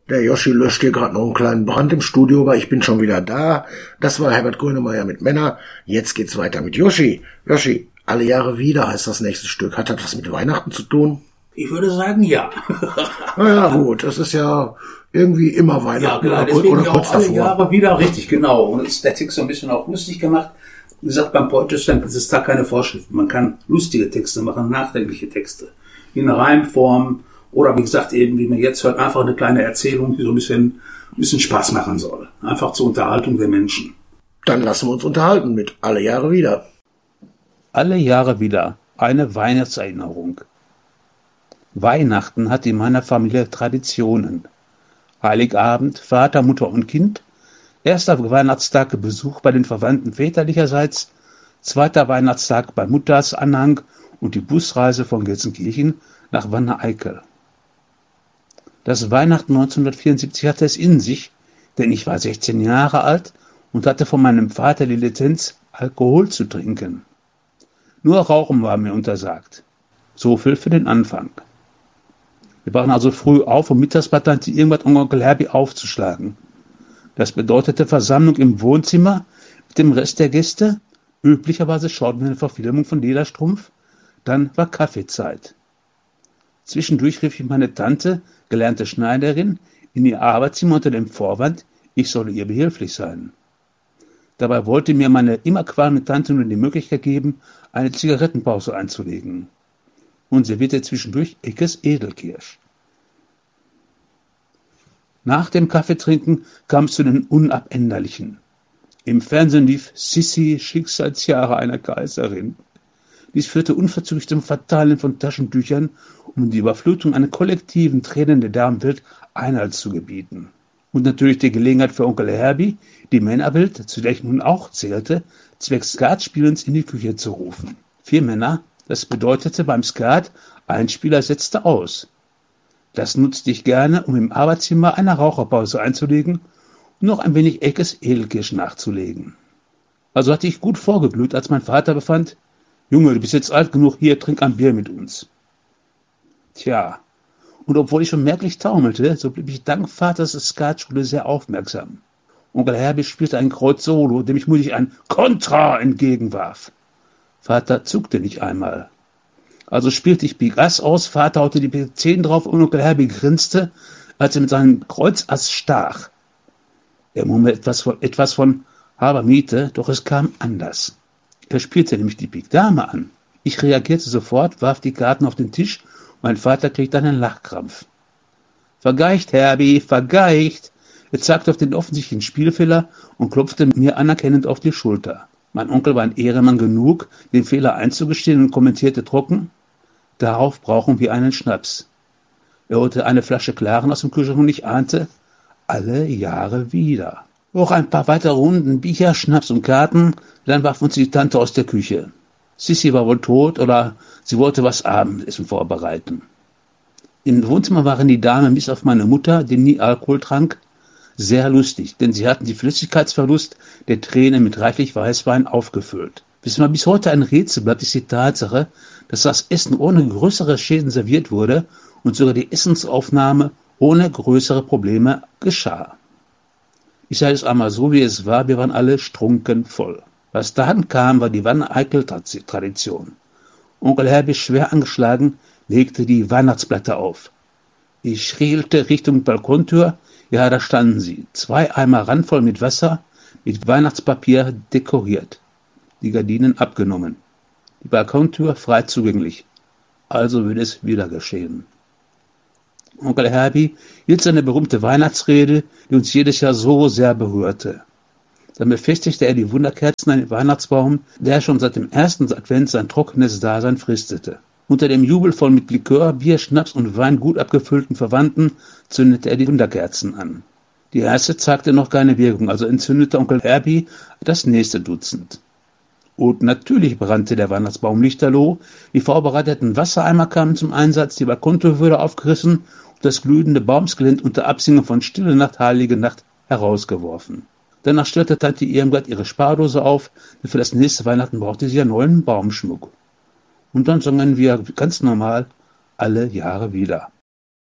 Der Joschi löscht hier gerade noch einen kleinen Brand im Studio, aber ich bin schon wieder da. Das war Herbert Grönemeyer mit Männer. Jetzt geht's weiter mit Joschi. Joschi, alle Jahre wieder heißt das nächste Stück. Hat das was mit Weihnachten zu tun? Ich würde sagen, ja. Na ja, gut, das ist ja irgendwie immer Weihnachten, ja, klar, oder kurz davor. Alle Jahre wieder, richtig, genau. Und ist der Text so ein bisschen auch lustig gemacht. Wie gesagt, beim Poetry Slam ist es da keine Vorschrift. Man kann lustige Texte machen, nachdenkliche Texte. In Reimform oder wie gesagt eben, wie man jetzt hört, einfach eine kleine Erzählung, die so ein bisschen Spaß machen soll. Einfach zur Unterhaltung der Menschen. Dann lassen wir uns unterhalten mit Alle Jahre wieder. Alle Jahre wieder. Eine Weihnachtserinnerung. Weihnachten hat in meiner Familie Traditionen. Heiligabend, Vater, Mutter und Kind. Erster Weihnachtstag Besuch bei den Verwandten väterlicherseits. Zweiter Weihnachtstag bei Mutters Anhang und die Busreise von Gelsenkirchen nach Wanne-Eickel. Das Weihnachten 1974 hatte es in sich, denn ich war 16 Jahre alt und hatte von meinem Vater die Lizenz, Alkohol zu trinken. Nur Rauchen war mir untersagt. So viel für den Anfang. Wir waren also früh auf, um mittags bei Tante Irmgard und Onkel Herbie aufzuschlagen. Das bedeutete Versammlung im Wohnzimmer mit dem Rest der Gäste. Üblicherweise schauten wir eine Verfilmung von Lederstrumpf. Dann war Kaffeezeit. Zwischendurch rief ich meine Tante, gelernte Schneiderin, in ihr Arbeitszimmer unter dem Vorwand, ich solle ihr behilflich sein. Dabei wollte mir meine immer qualmende Tante nur die Möglichkeit geben, eine Zigarettenpause einzulegen. Und servierte zwischendurch Eckes Edelkirsch. Nach dem Kaffeetrinken kam es zu den Unabänderlichen. Im Fernsehen lief Sissi, Schicksalsjahre einer Kaiserin. Dies führte unverzüglich zum Verteilen von Taschentüchern, um die Überflutung einer kollektiven Tränen der Damenwelt Einhalt zu gebieten. Und natürlich die Gelegenheit für Onkel Herbie, die Männerwelt, zu der ich nun auch zählte, zwecks Skatspielens in die Küche zu rufen. 4 Männer, das bedeutete beim Skat, ein Spieler setzte aus. Das nutzte ich gerne, um im Arbeitszimmer eine Raucherpause einzulegen und noch ein wenig Eckes Edelkirsch nachzulegen. Also hatte ich gut vorgeglüht, als mein Vater befand, Junge, du bist jetzt alt genug, hier, trink ein Bier mit uns. Tja, und obwohl ich schon merklich taumelte, so blieb ich dank Vaters Skatschule sehr aufmerksam. Onkel Herbie spielte ein Kreuz-Solo, dem ich mutig ein Kontra entgegenwarf. Vater zuckte nicht einmal. Also spielte ich Pik Ass aus, Vater haute die Pik 10 drauf und Onkel Herbie grinste, als er mit seinem Kreuz-Ass stach. Er murmelte etwas von Haber Miete, doch es kam anders. Er spielte nämlich die Pik Dame an. Ich reagierte sofort, warf die Karten auf den Tisch und mein Vater kriegte einen Lachkrampf. Vergeicht, Herbie, vergeicht! Er zeigte auf den offensichtlichen Spielfehler und klopfte mir anerkennend auf die Schulter. Mein Onkel war ein Ehrenmann genug, den Fehler einzugestehen und kommentierte trocken, darauf brauchen wir einen Schnaps. Er holte eine Flasche Klaren aus dem Kühlschrank und ich ahnte, alle Jahre wieder. Noch ein paar weitere Runden, Bier, Schnaps und Karten, dann warf uns die Tante aus der Küche. Sissi war wohl tot oder sie wollte was Abendessen vorbereiten. Im Wohnzimmer waren die Damen bis auf meine Mutter, die nie Alkohol trank, sehr lustig, denn sie hatten die Flüssigkeitsverlust der Tränen mit reichlich Weißwein aufgefüllt. Was mir bis heute ein Rätsel bleibt, ist die Tatsache, dass das Essen ohne größere Schäden serviert wurde und sogar die Essensaufnahme ohne größere Probleme geschah. Ich sage es einmal so, wie es war, wir waren alle strunken voll. Was dann kam, war die Wanne-Eickel-Tradition. Onkel Herbie, schwer angeschlagen, legte die Weihnachtsblätter auf. Ich schielte Richtung Balkontür, ja, da standen sie, 2 Eimer randvoll mit Wasser, mit Weihnachtspapier dekoriert, die Gardinen abgenommen, die Balkontür frei zugänglich. Also würde es wieder geschehen. Onkel Herbie hielt seine berühmte Weihnachtsrede, die uns jedes Jahr so sehr berührte. Dann befestigte er die Wunderkerzen an den Weihnachtsbaum, der schon seit dem ersten Advent sein trockenes Dasein fristete. Unter dem jubelvoll mit Likör, Bier, Schnaps und Wein gut abgefüllten Verwandten zündete er die Wunderkerzen an. Die erste zeigte noch keine Wirkung, also entzündete Onkel Herbie das nächste Dutzend. Und natürlich brannte der Weihnachtsbaum lichterloh, die vorbereiteten Wassereimer kamen zum Einsatz, die Balkontür wurde aufgerissen und das glühende Baumskelett unter Absingen von Stille Nacht, Heilige Nacht herausgeworfen. Danach stellte Tante Irmgard ihre Spardose auf, denn für das nächste Weihnachten brauchte sie ja neuen Baumschmuck. Und dann sangen wir ganz normal alle Jahre wieder.